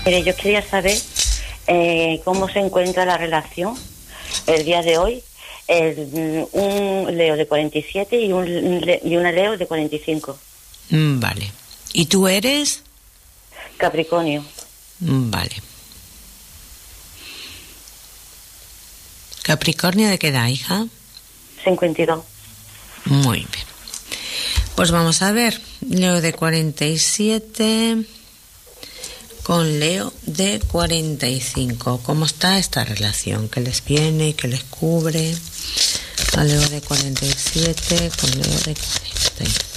Mire, yo quería saber cómo se encuentra la relación el día de hoy. Un Leo de 47 y una Leo de 45. Vale. ¿Y tú eres? Capricornio. Vale. ¿Capricornio de qué edad, hija? 52. Muy bien. Pues vamos a ver. Leo de 47 con Leo de 45. ¿Cómo está esta relación? ¿Qué les viene? ¿Qué les cubre? A Leo de 47 con Leo de 45.